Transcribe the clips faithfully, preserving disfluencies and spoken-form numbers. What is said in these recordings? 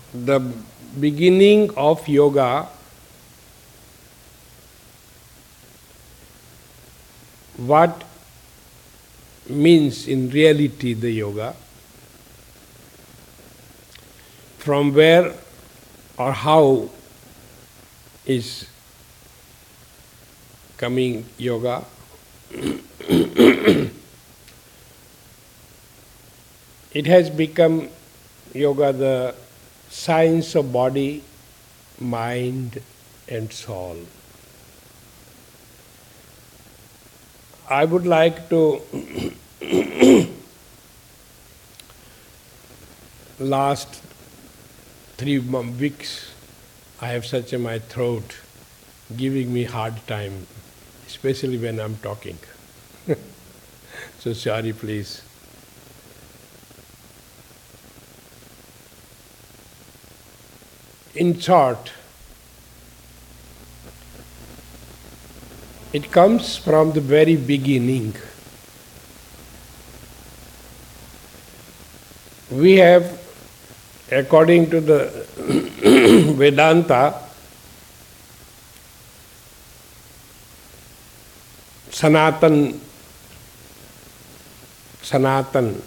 the beginning of yoga, what means in reality the yoga, from where or how is coming yoga. It has become yoga the science of body, mind and soul. I would like to last three weeks I have such a my throat giving me hard time, especially when I'm talking. So sorry, please. In short, it comes from the very beginning. We have, according to the Vedanta, Sanatan, Sanatan,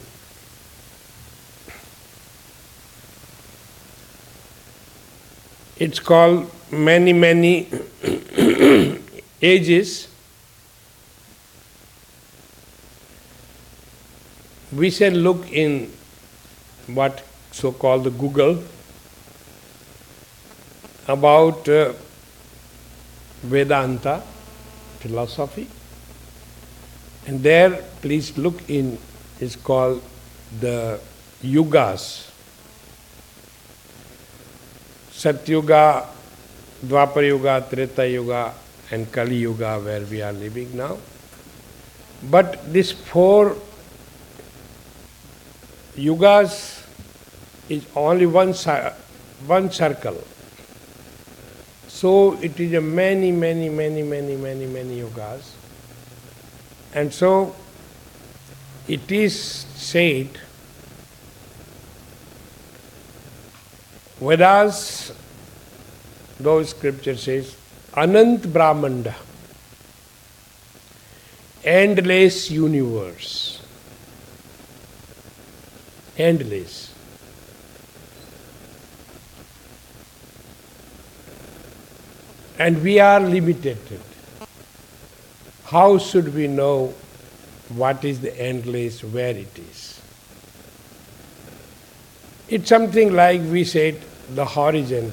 it's called many, many ages. We shall look in what so-called the Google about uh, Vedanta philosophy, and there please look in, is called the yugas. Satyuga, Dwapar Yuga, Treta Yuga and Kali Yuga, where we are living now. But these four yugas is only one, one circle. So it is a many, many, many, many, many, many yugas. And so it is said, Vedas, those scripture says, Anant Brahmanda, endless universe, endless. And we are limited. How should we know what is the endless, where it is? It's something like we said, the horizon.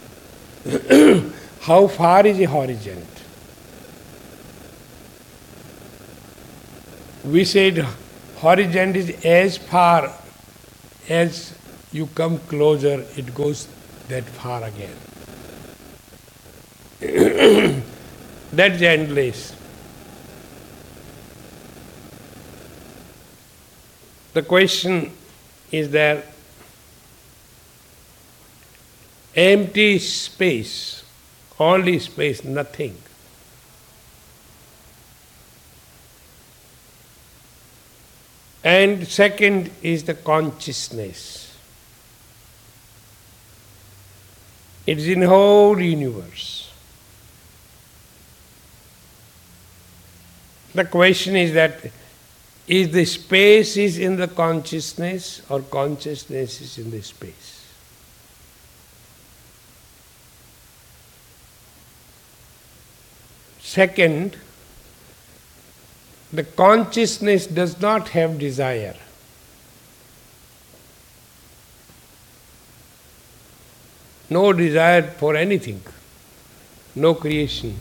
How far is the horizon? We said horizon is as far as you come closer, it goes that far again. That's endless. The question is there empty space, only space, nothing. And second is the consciousness. It is in the whole universe. The question is that is the space is in the consciousness or consciousness is in the space? Second, the consciousness does not have desire. No desire for anything, no creation.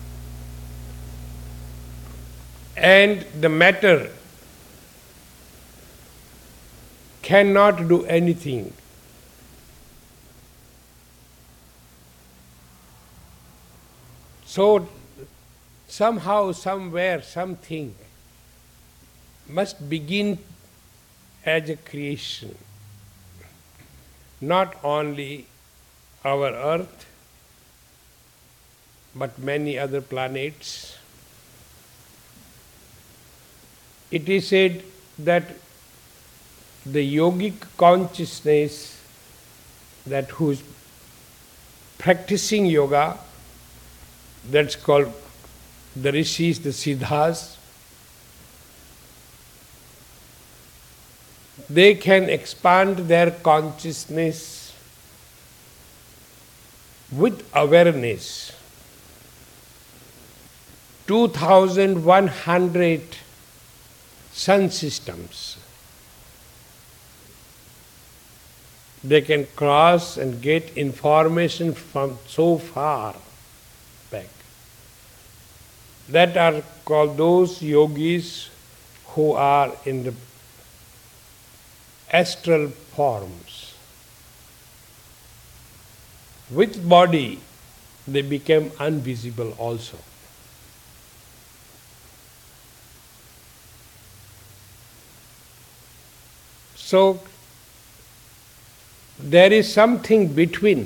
And the matter cannot do anything. So, somehow, somewhere, something must begin as a creation. Not only our earth, but many other planets. It is said that the yogic consciousness that who's practicing yoga, that's called the rishis, the siddhas, they can expand their consciousness with awareness. two thousand one hundred sun systems they can cross and get information from so far back. That are called those yogis who are in the astral forms. With body, they became invisible also. So, there is something between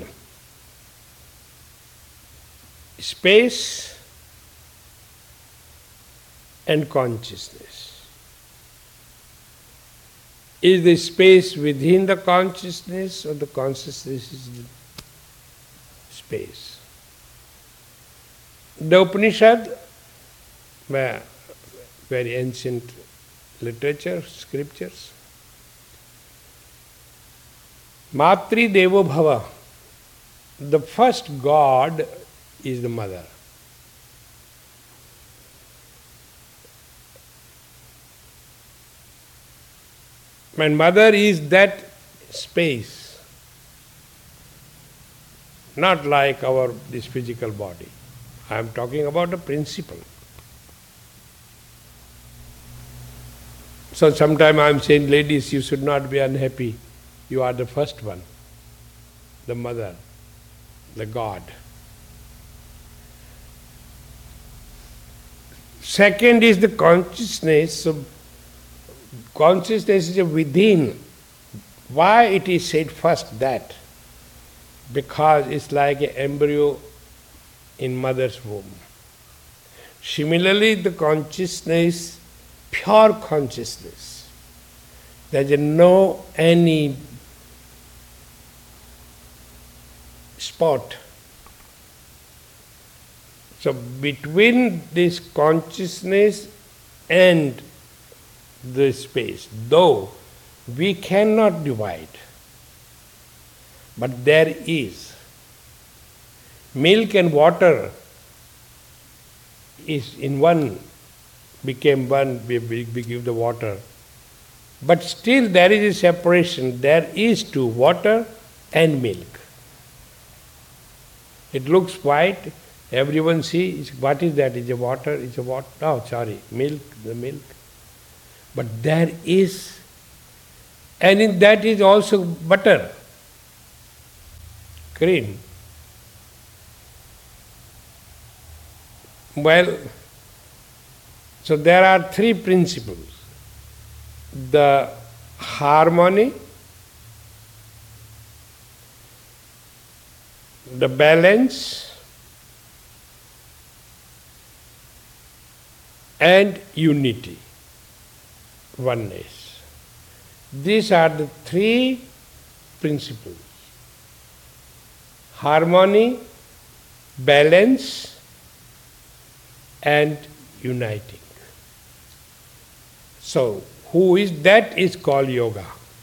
space and consciousness. Is the space within the consciousness, or the consciousness is the space? The Upanishad, very ancient literature, scriptures, Matri Devo Bhava, the first God is the mother. And mother is that space, not like our this physical body. I am talking about a principle. So sometimes I am saying, ladies, you should not be unhappy. You are the first one, the mother, the God. Second is the consciousness. So consciousness is within. Why it is said first that? Because it's like an embryo in mother's womb. Similarly, the consciousness, pure consciousness, there is no any spot. So between this consciousness and the space, though we cannot divide, but there is. Milk and water is in one, became one, we, we, we give the water. But still there is a separation. There is two, water and milk. It looks white, everyone sees, what is that? Is a water? Is a water? Oh, sorry, milk, the milk. But there is, and in that is also butter, cream. Well, so there are three principles. The harmony, the balance, and unity, oneness. These are the three principles. Harmony, balance, and uniting. So, who is that is called yoga.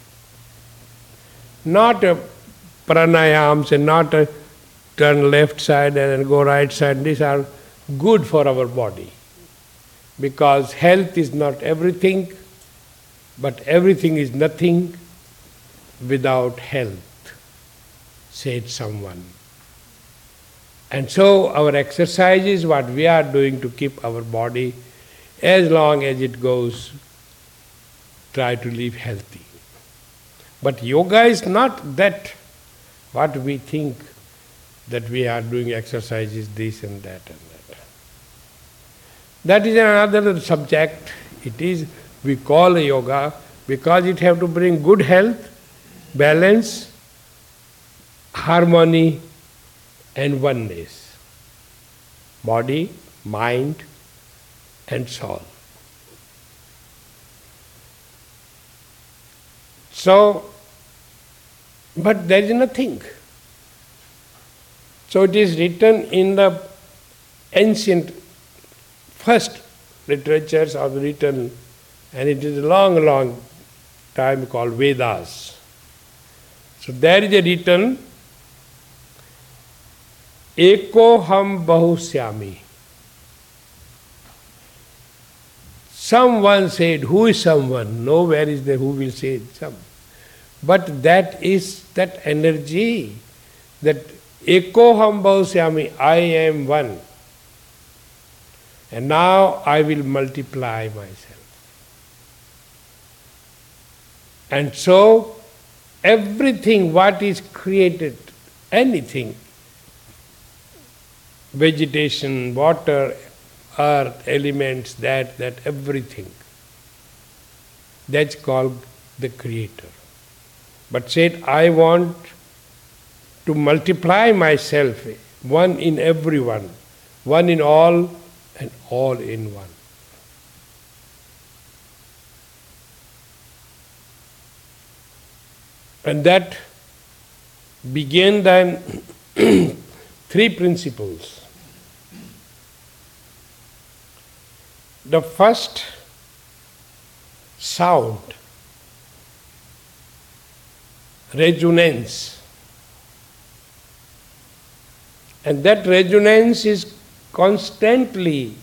Not a pranayams and not a turn left side and go right side. These are good for our body. Because health is not everything, but everything is nothing without health, said someone. And so our exercise is what we are doing to keep our body, as long as it goes, try to live healthy. But yoga is not that what we think, that we are doing exercises, this and that and that. That is another subject. It is, we call yoga because it have to bring good health, balance, harmony, and oneness. Body, mind, and soul. So, but there is nothing. So it is written in the ancient first literatures are written, and it is a long, long time called Vedas. So there is a written, Eko ham bahusyami. Someone said, who is someone? Nowhere is there who will say it. Some. But that is that energy, that Eko ham bahusyami, I am one. And now I will multiply myself. And so, everything what is created, anything, vegetation, water, earth, elements, that, that, everything, that's called the Creator. But said, I want to multiply myself, one in everyone, one in all, and all in one. And that began then three principles. The first, sound, resonance. And that resonance is constantly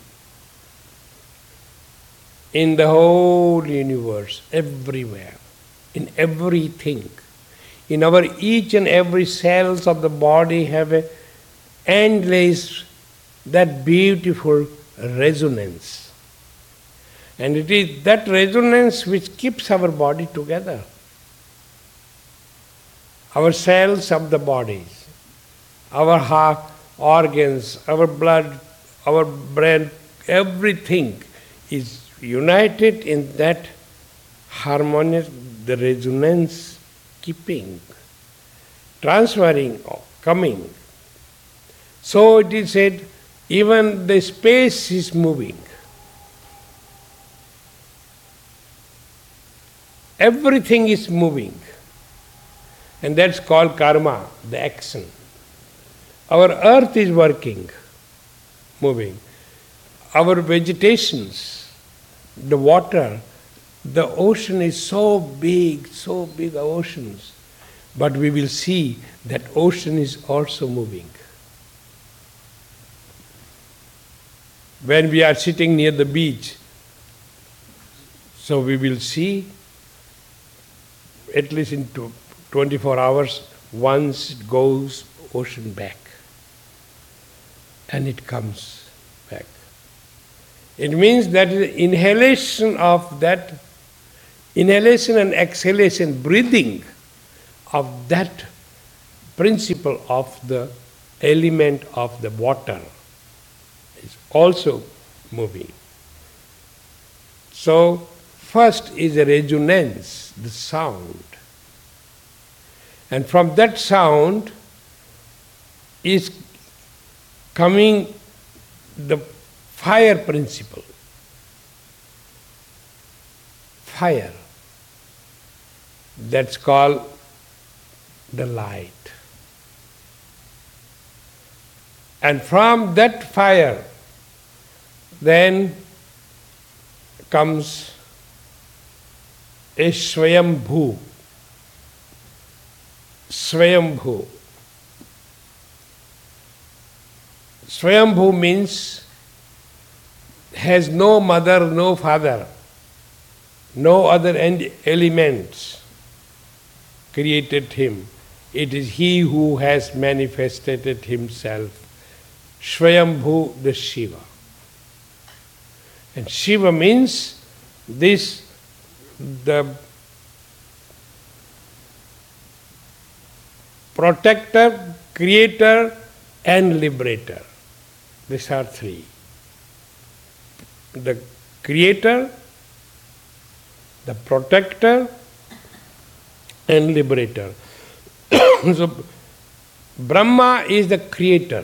in the whole universe, everywhere, in everything. In our each and every cells of the body have a endless, that beautiful resonance. And it is that resonance which keeps our body together. Our cells of the bodies, our heart, organs, our blood, our brain, everything is united in that harmonious, the resonance keeping, transferring, coming. So it is said, even the space is moving. Everything is moving. And that's called karma, the action. Our earth is working, moving. Our vegetations, the water, the ocean is so big, so big oceans. But we will see that ocean is also moving. When we are sitting near the beach, so we will see, at least in twenty-four hours, once it goes ocean back. And it comes back. It means that the inhalation of that, inhalation and exhalation, breathing of that principle of the element of the water is also moving. So, first is a resonance, the sound. And from that sound is coming the fire principle. Fire. That's called the light. And from that fire then comes a Swayambhu. Swayambhu. Swayambhu means has no mother, no father, no other elements created him. It is he who has manifested himself. Swayambhu, the Shiva. And Shiva means this, the protector, creator, and liberator. These are three. The creator, the protector, and liberator. So, Brahma is the creator.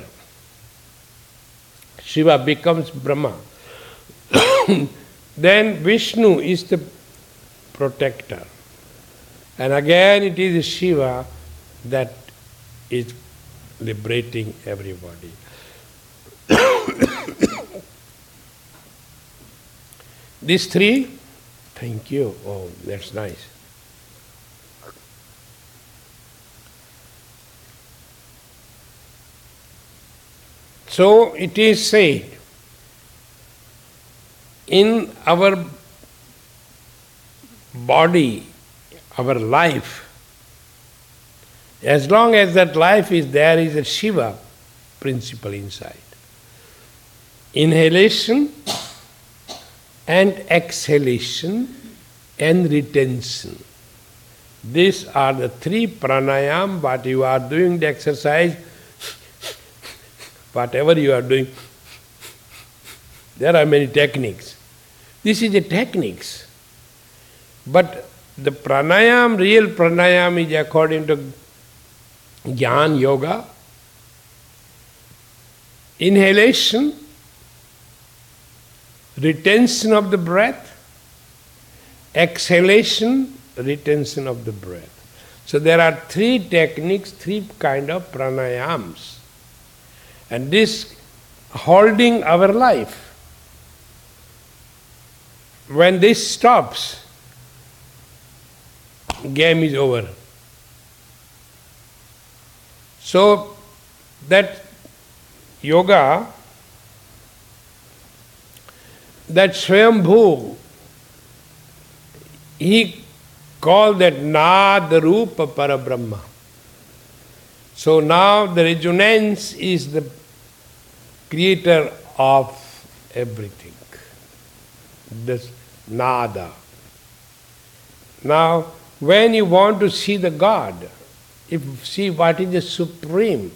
Shiva becomes Brahma. Then Vishnu is the protector. And again it is Shiva that is liberating everybody. These three, thank you, oh, that's nice. So it is said, in our body, our life, as long as that life is there, is a Shiva principle inside. Inhalation and exhalation and retention. These are the three pranayam, what you are doing, the exercise, whatever you are doing. There are many techniques. This is the techniques. But the pranayam, real pranayam is according to Jnana Yoga. Inhalation, retention of the breath, exhalation, retention of the breath. So there are three techniques, three kind of pranayams. And this holding our life. When this stops, game is over. So that yoga, that Swayambhu, he called that Nada Rupa Parabrahma. So now the resonance is the creator of everything. This Nada. Now, when you want to see the God, if see what is the supreme,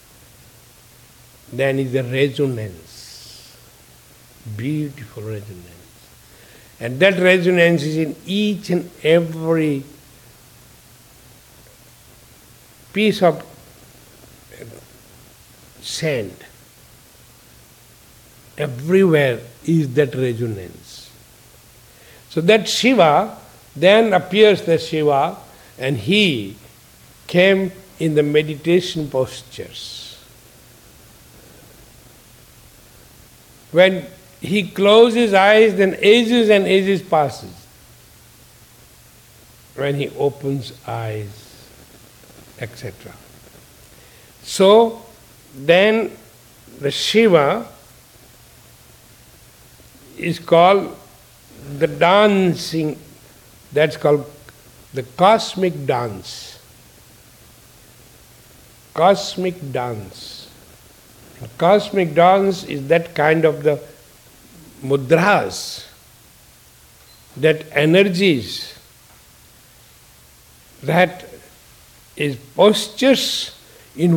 then is the resonance. Beautiful resonance. And that resonance is in each and every piece of sand. Everywhere is that resonance. So that Shiva, then appears the Shiva, and he came in the meditation postures. When he closes his eyes, then ages and ages passes. When he opens eyes, et cetera. So then the Shiva is called the dancing, that's called the cosmic dance. Cosmic dance. And cosmic dance is that kind of the mudras, that energies, that is postures